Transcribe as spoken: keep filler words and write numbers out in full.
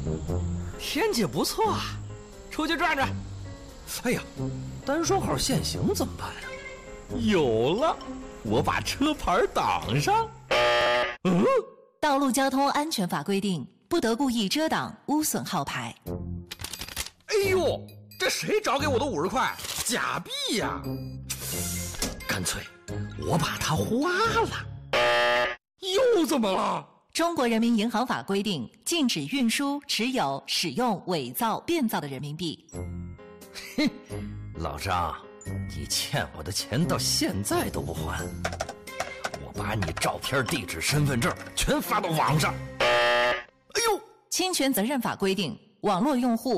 天气不错啊，出去转转。哎呀，单双号限行怎么办呀？有了，我把车牌挡上。嗯， 道路交通安全法规定，不得故意遮挡、污损号牌。 哎呦，这谁找给我的五十块？假币呀！干脆我把它花了。又怎么了？ 中国人民银行法规定，禁止运输、持有、使用伪造、变造的人民币。 哼，老张，你欠我的钱到现在都不还，我把你照片、地址、身份证全发到网上。哎呦， 侵权责任法规定，网络用户